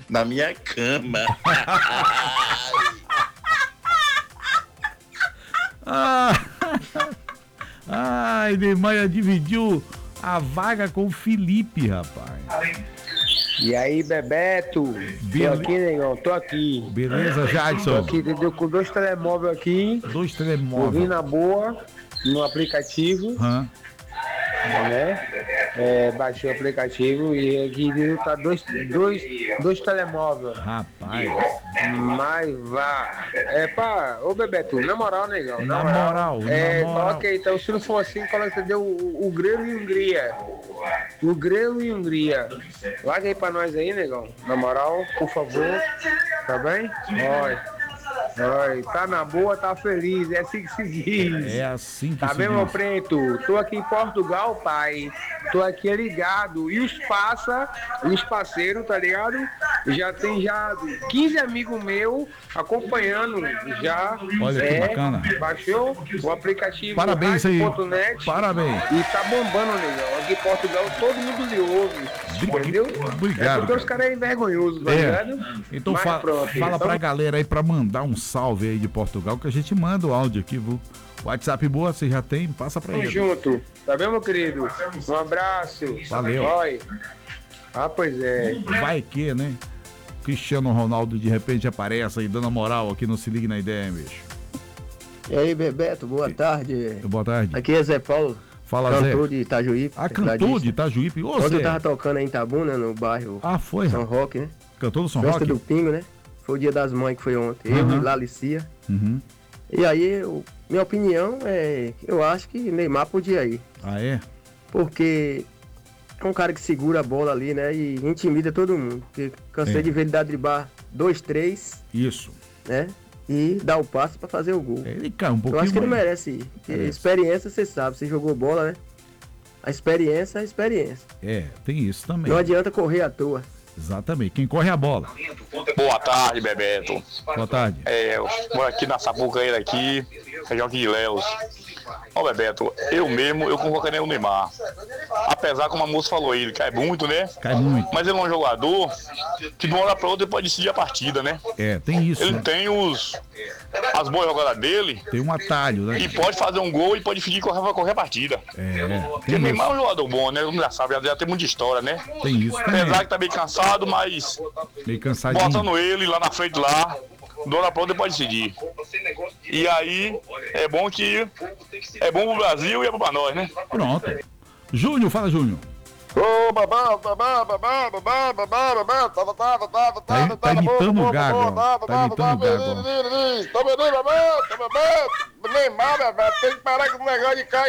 na minha cama. Ai, Neymar dividiu a vaga com o Felipe, rapaz. E aí, Bebeto? Tô aqui, negão, tô aqui. Beleza, Jadson? Tô aqui, entendeu? Com 2 telemóveis aqui. 2 telemóveis. Ouvindo na boa, no aplicativo. Né? Baixei o aplicativo e aqui tá dois telemóveis. Rapaz. Mas vá. Ô Bebeto, na moral, negão. Na moral. Coloca aí, então, se não for assim, coloca, entendeu? O Grêmio e Hungria. O Grêmio e Hungria. Larga aí pra nós aí, negão. Na moral, por favor. Tá bem? Olha. Oi, tá na boa, tá feliz, é assim que se diz. É assim que tá se bem, diz. Meu preto? Tô aqui em Portugal, pai. Tô aqui ligado. E os parceiros, tá ligado? Já tem 15 amigos meus acompanhando já. Olha que bacana. Baixou o aplicativo. Parabéns aí. Net, Parabéns. E tá bombando, negão. Aqui em Portugal todo mundo lhe ouve. Entendeu? Obrigado. Porque os caras é vergonhosos, tá ligado? Então fala pra galera aí pra mandar um salve aí de Portugal, que a gente manda o áudio aqui, viu? WhatsApp boa, você já tem? Passa pra ele. Tamo junto. Tá bem, meu querido? Um abraço. Valeu. Oi. Pois é. Vai que, né? Cristiano Ronaldo de repente aparece aí dando moral aqui no Se Ligue na Ideia, bicho. E aí, Bebeto, boa tarde. Boa tarde. Aqui é Zé Paulo. Fala, cantor Zé. de Itajuípe. Cantor de Itajuípe. Ô, Ontem Zé. eu tava tocando aí em Itabuna, no bairro foi, São Roque, né? Cantor do São Festa Roque? do Pingo, né? Foi o Dia das Mães que foi ontem. Eu e Lalicia. E aí, minha opinião é que eu acho que Neymar podia ir. Ah, é? Porque é um cara que segura a bola ali, né? E intimida todo mundo. Porque cansei de ver ele dar driblar 2, 3. Isso. Né? E dar o passe pra fazer o gol. Ele cai um pouquinho. Eu acho que ele merece ir. Porque experiência, você sabe, você jogou bola, né? A experiência é a experiência. Tem isso também. Não adianta correr à toa. Exatamente. Quem corre a bola. Boa tarde, Bebeto. Boa tarde. Eu moro aqui na Sapucaíra aqui, região aqui de Léus. Bebeto, eu convocaria o Neymar. Apesar, como a moça falou, ele cai muito, né? Cai muito. Mas ele é um jogador que de uma hora pra outra ele pode decidir a partida, né? Tem isso. Ele tem as boas jogadas dele. Tem um atalho, né? E pode fazer um gol e pode fingir que correr a partida. Porque o Neymar é um jogador bom, né? Já sabe, já tem muita história, né? Tem isso também. Apesar que tá bem cansado, mas meio cansadinho. Botando ele lá na frente lá, Dona Pronta pode decidir. E aí, é bom pro Brasil e é bom pra nós, né? Pronto. Júnior, fala, Júnior. Ô, babá. Tá imitando o Gago, ó. Tá imitando o Gago, ó. Tá vendo, babá? Neymar, babá, tem que parar com o negócio de cai.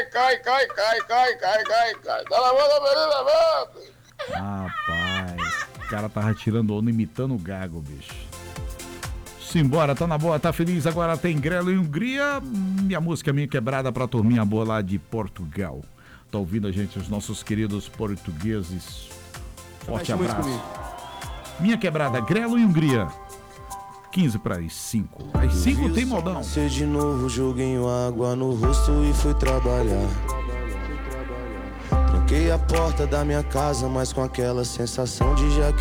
Tá na mão da menina, babá. Rapaz, o cara tava tirando onda imitando o Gago, bicho. Simbora, tá na boa, tá feliz. Agora tem Grêmio e Hungria. Minha música, minha quebrada pra turminha boa lá de Portugal. Tá ouvindo a gente, os nossos queridos portugueses. Forte abraço. Minha quebrada, Grêmio e Hungria. 15 para as 5. Às 5 tem modão. De novo, joguei água no rosto e fui trabalhar. Tranquei a porta da minha casa, mas com aquela sensação de já